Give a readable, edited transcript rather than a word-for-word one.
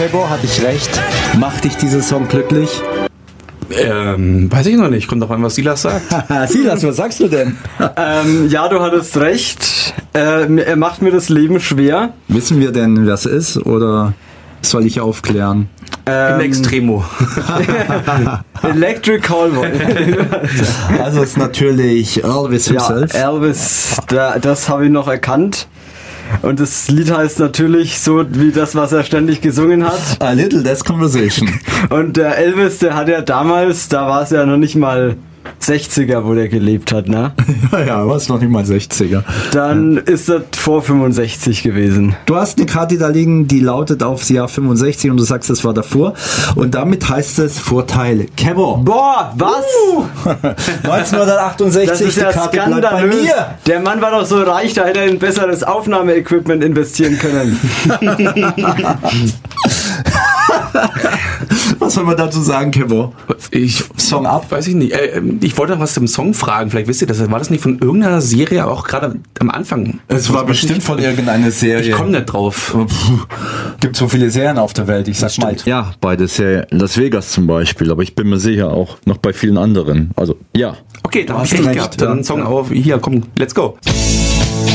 Kebo, hatte ich recht? Macht dich dieser Song glücklich? Weiß ich noch nicht. Kommt doch an, was Silas sagt. Silas, was sagst du denn? Ja, du hattest recht. Er macht mir das Leben schwer. Wissen wir denn, wer es ist, oder soll ich aufklären? In Extremo. Electric Callboy. Also es ist natürlich Elvis himself. Ja, Elvis, das habe ich noch erkannt. Und das Lied heißt natürlich so wie das, was er ständig gesungen hat. A Little Less Conversation. Und der Elvis, der hat ja damals, da war es ja noch nicht mal 60er, wo der gelebt hat, ne? Ja, war es noch nicht mal 60er. Dann ist das vor 65 gewesen. Du hast eine Karte da liegen, die lautet aufs Jahr 65 und du sagst, das war davor. Und damit heißt es Vorteil Kebo. Boah, was? 1968, Das ist ja die Karte bleibt bei skandalös. mir. Der Mann war doch so reich, da hätte er in besseres Aufnahmeequipment investieren können. Was soll man dazu sagen, Kebo? Song ab? Weiß ich nicht. Ich wollte noch was zum Song fragen. Vielleicht wisst ihr das. War das nicht von irgendeiner Serie, auch gerade am Anfang? Es war bestimmt von irgendeiner Serie. Ich komme nicht drauf. Gibt so viele Serien auf der Welt, ich sag mal. Ja, bei der Serie Las Vegas zum Beispiel, aber ich bin mir sicher auch noch bei vielen anderen. Also, ja. Okay, dann Du hab ich hast recht recht, gehabt. ja. Dann Song auf. Hier, komm, let's go.